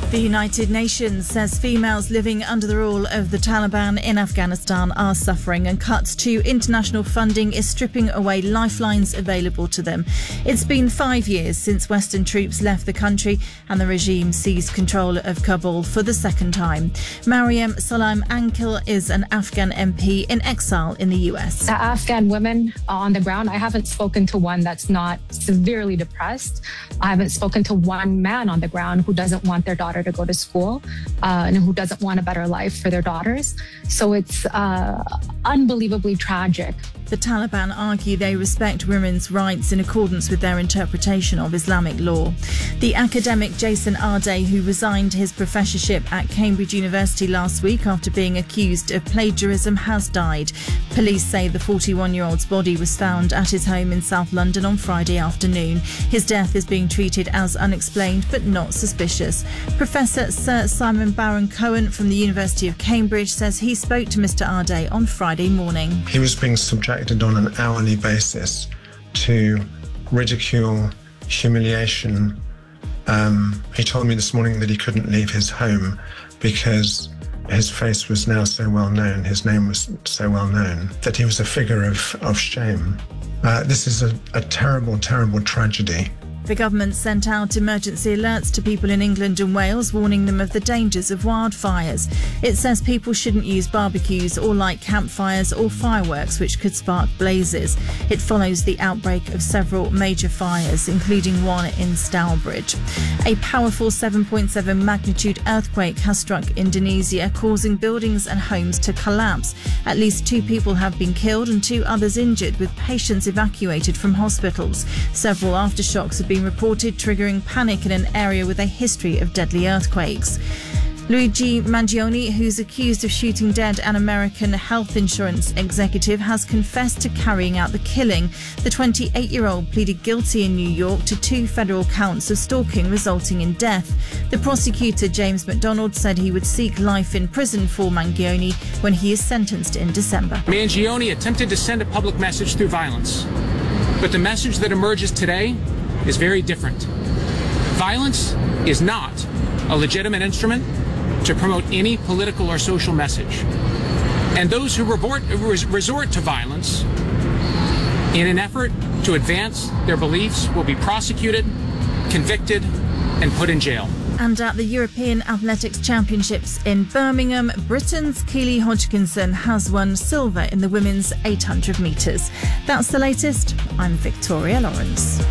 The United Nations says females living under the rule of the Taliban in Afghanistan are suffering, and cuts to international funding is stripping away lifelines available to them. It's been 5 years since Western troops left the country and the regime seized control of Kabul for the second time. Mariam Salam Ankil is an Afghan MP in exile in the US. The Afghan women on the ground, I haven't spoken to one that's not severely depressed. I haven't spoken to one man on the ground who doesn't want their daughter to go to school and who doesn't want a better life for their daughters. So it's unbelievably tragic. The Taliban argue they respect women's rights in accordance with their interpretation of Islamic law. The academic Jason Ardai, who resigned his professorship at Cambridge University last week after being accused of plagiarism, has died. Police say the 41-year-old's body was found at his home in South London on Friday afternoon. His death is being treated as unexplained but not suspicious. Professor Sir Simon Baron-Cohen from the University of Cambridge says he spoke to Mr Ardai on Friday morning. He was being subjected on an hourly basis to ridicule, humiliation. He told me this morning that he couldn't leave his home because his face was now so well known, his name was so well known, that he was a figure of shame. This is a terrible, terrible tragedy. The government sent out emergency alerts to people in England and Wales, warning them of the dangers of wildfires. It says people shouldn't use barbecues or light campfires or fireworks, which could spark blazes. It follows the outbreak of several major fires, including one in Stourbridge. A powerful 7.7 magnitude earthquake has struck Indonesia, causing buildings and homes to collapse. At least 2 people have been killed and 2 others injured, with patients evacuated from hospitals. Several aftershocks have been reported, triggering panic in an area with a history of deadly earthquakes. Luigi Mangione, who's accused of shooting dead an American health insurance executive, has confessed to carrying out the killing. The 28-year-old pleaded guilty in New York to 2 federal counts of stalking resulting in death. The prosecutor, James McDonald, said he would seek life in prison for Mangione when he is sentenced in December. Mangione attempted to send a public message through violence, but the message that emerges today is very different. Violence is not a legitimate instrument to promote any political or social message. And those who resort to violence in an effort to advance their beliefs will be prosecuted, convicted, and put in jail. And at the European Athletics Championships in Birmingham, Britain's Keely Hodgkinson has won silver in the women's 800 metres. That's the latest. I'm Victoria Lawrence.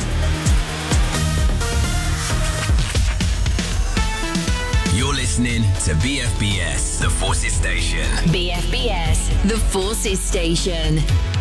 You're listening to BFBS, The Forces Station. BFBS, The Forces Station.